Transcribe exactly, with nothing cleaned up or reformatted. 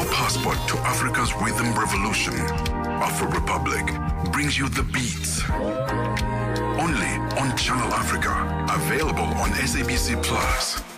passport to Africa's rhythm revolution. Afro Republic brings you the beats. Only on Channel Africa. Available on S A B C Plus.